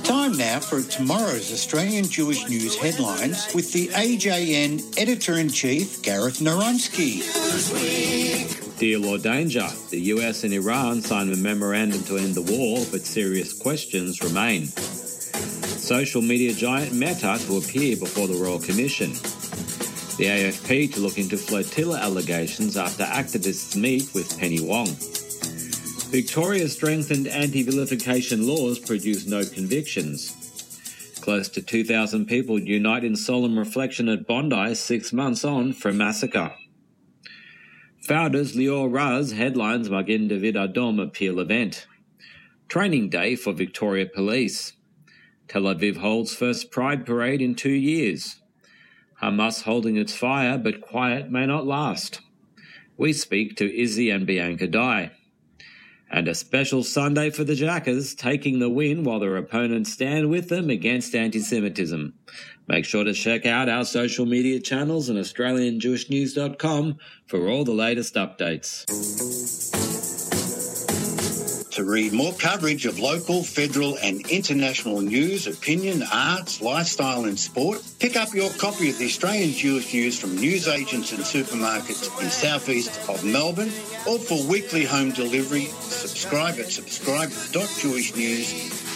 Time now for tomorrow's Australian Jewish News headlines with the AJN Editor-in-Chief, Gareth Naronsky. Deal or danger? The US and Iran signed a memorandum to end the war, but serious questions remain. Social media giant Meta to appear before the Royal Commission. The AFP to look into flotilla allegations after activists meet with Penny Wong. Victoria's strengthened anti-vilification laws produce no convictions. Close to 2,000 people unite in solemn reflection at Bondi 6 months on from massacre. Founders Lior Raz headlines Magen David Adom appeal event. Training day for Victoria Police. Tel Aviv holds first Pride parade in 2 years. Hamas holding its fire, but quiet may not last. We speak to Izzy and Bianca Dye. And a special Sunday for the Jackers, taking the win while their opponents stand with them against anti-Semitism. Make sure to check out our social media channels and AustralianJewishNews.com for all the latest updates. To read more coverage of local, federal and international news, opinion, arts, lifestyle and sport, pick up your copy of the Australian Jewish News from newsagents and supermarkets in southeast of Melbourne, or for weekly home delivery, subscribe at subscribe.jewishnews.com.